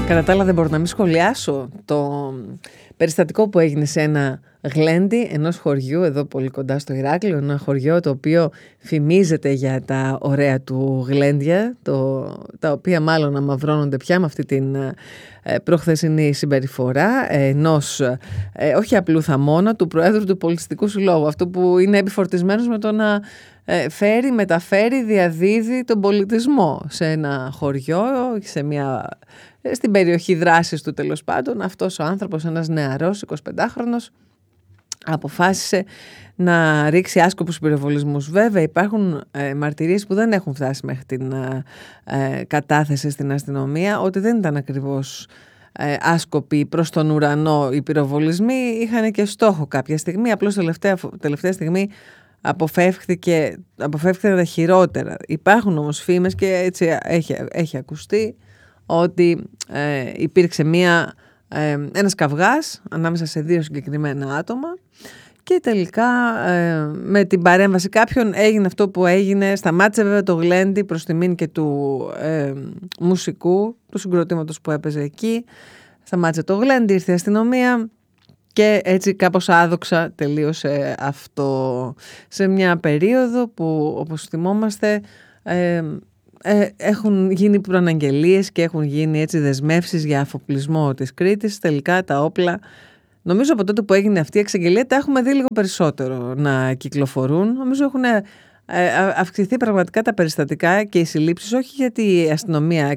Κατά τα άλλα δεν μπορώ να μην σχολιάσω το περιστατικό που έγινε σε ένα γλέντι ενός χωριού εδώ πολύ κοντά στο Ηράκλειο, ένα χωριό το οποίο φημίζεται για τα ωραία του γλέντια, τα οποία μάλλον αμαυρώνονται πια με αυτή την προχθεσινή συμπεριφορά ενός όχι απλού θαμώνα, του Προέδρου του Πολιτιστικού Συλλόγου, αυτό που είναι επιφορτισμένος με το να μεταφέρει, διαδίδει τον πολιτισμό σε ένα χωριό, στην περιοχή δράσης του τέλος πάντων. Αυτός ο άνθρωπος, ένας νεαρός 25χρονος, αποφάσισε να ρίξει άσκοπους πυροβολισμούς. Βέβαια υπάρχουν μαρτυρίες που δεν έχουν φτάσει μέχρι την κατάθεση στην αστυνομία ότι δεν ήταν ακριβώς άσκοποι προς τον ουρανό οι πυροβολισμοί, είχαν και στόχο κάποια στιγμή, απλώς τελευταία στιγμή αποφεύχθηκαν τα χειρότερα. Υπάρχουν όμως φήμες και έτσι έχει ακουστεί ότι υπήρξε ένας καυγάς ανάμεσα σε δύο συγκεκριμένα άτομα και τελικά με την παρέμβαση κάποιον έγινε αυτό που έγινε. Σταμάτησε βέβαια το γλέντι προς τιμήν και του μουσικού, του συγκροτήματος που έπαιζε εκεί. Σταμάτησε το γλέντι, ήρθε η αστυνομία και έτσι κάπως άδοξα τελείωσε αυτό, σε μια περίοδο που, όπως θυμόμαστε, έχουν γίνει προαναγγελίες και έχουν γίνει έτσι δεσμεύσεις για αφοπλισμό της Κρήτης. Τελικά τα όπλα, νομίζω από τότε που έγινε αυτή η εξαγγελία, τα έχουμε δει λίγο περισσότερο να κυκλοφορούν. Νομίζω έχουν αυξηθεί πραγματικά τα περιστατικά και οι συλλήψεις, όχι γιατί η αστυνομία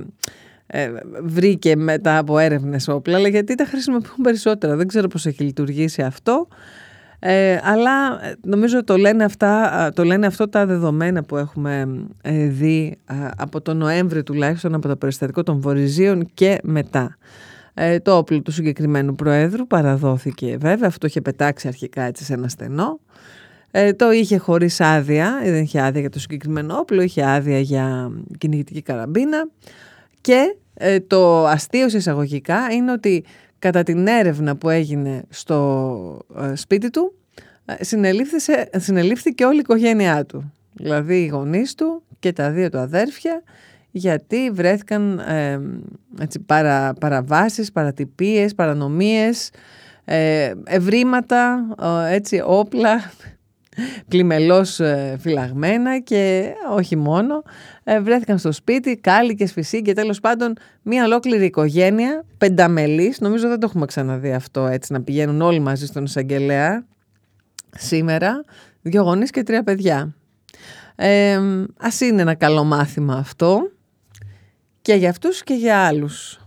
βρήκε μετά από έρευνες όπλα, αλλά γιατί τα χρησιμοποιούν περισσότερα. Δεν ξέρω πώς έχει λειτουργήσει αυτό. Αλλά νομίζω το λένε αυτό τα δεδομένα που έχουμε δει από τον Νοέμβρη τουλάχιστον, από το περιστατικό των Βορειζίων και μετά. Το όπλο του συγκεκριμένου Προέδρου παραδόθηκε βέβαια, αυτό είχε πετάξει αρχικά έτσι σε ένα στενό. Το είχε χωρίς άδεια, δεν είχε άδεια για το συγκεκριμένο όπλο, είχε άδεια για κυνηγητική καραμπίνα και το αστείο εισαγωγικά είναι ότι κατά την έρευνα που έγινε στο σπίτι του συνελήφθηκε όλη η οικογένειά του. Δηλαδή οι γονείς του και τα δύο του αδέρφια, γιατί βρέθηκαν παραβάσεις, παρατυπίες, παρανομίες, ευρήματα, όπλα πλημελώς φυλαγμένα και όχι μόνο. Βρέθηκαν στο σπίτι κάλικες, φυσί και τέλος πάντων μια ολόκληρη οικογένεια, πενταμελής, νομίζω δεν το έχουμε ξαναδεί αυτό, έτσι να πηγαίνουν όλοι μαζί στον εισαγγελέα σήμερα, 2 γονείς και 3 παιδιά. Ας είναι ένα καλό μάθημα αυτό και για αυτούς και για άλλους.